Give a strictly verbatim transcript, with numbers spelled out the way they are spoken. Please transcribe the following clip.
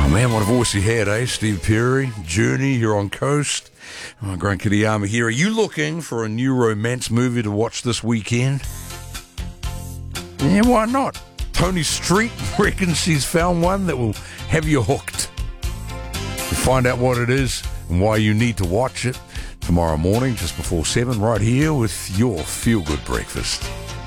Man, what a voice he had, eh? Steve Perry, Journey, here on Coast. Oh, Grant Kiriyama here. Are you looking for a new romance movie to watch this weekend? Yeah, why not? Tony Street reckons she's found one that will have you hooked. We'll find out what it is and why you need to watch it tomorrow morning, just before seven, right here with your Feel Good Breakfast.